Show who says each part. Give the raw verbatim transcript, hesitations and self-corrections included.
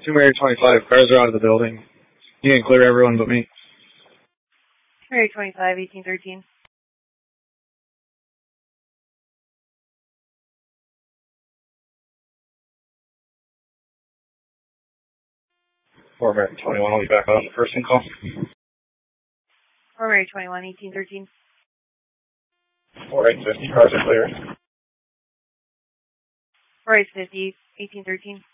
Speaker 1: Two Mary twenty-five, cars are out of the building. You can clear everyone but me.
Speaker 2: Mary twenty-five, eighteen thirteen.
Speaker 1: Four Mary twenty-one, I'll be back on the first in call.
Speaker 2: Four Mary twenty-one, eighteen thirteen.
Speaker 1: Four eight fifty, cars are clear.
Speaker 2: Four eight fifty, eighteen thirteen.